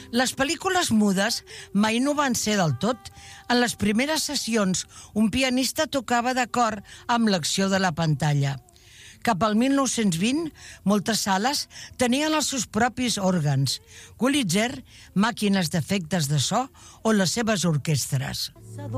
Les pel·lícules mudes mai no van ser del tot. En les primeres sessions, un pianista tocava d'acord amb l'acció de la pantalla. Cap al 1920, moltes sales tenien els seus propis òrgans, Wurlitzer, màquines d'efectes de so o les seves orquestres.